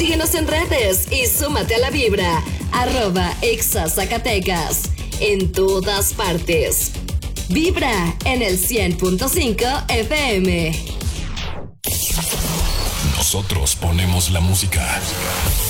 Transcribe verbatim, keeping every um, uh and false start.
Síguenos en redes y súmate a la vibra. Arroba Exa Zacatecas. En todas partes. Vibra en el cien punto cinco F M. Nosotros ponemos la música.